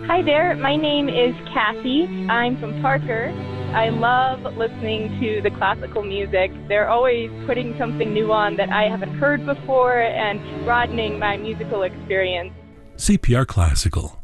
Hi there, my name is Kathy. I'm from Parker. I love listening to the classical music. They're always putting something new on that I haven't heard before and broadening my musical experience. CPR Classical.